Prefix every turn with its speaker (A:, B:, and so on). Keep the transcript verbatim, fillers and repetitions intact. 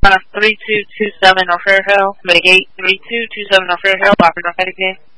A: Uh, three two two seven O'Fair Hill, Mitigate three two two seven O'Fair Hill, Offer narcotic name.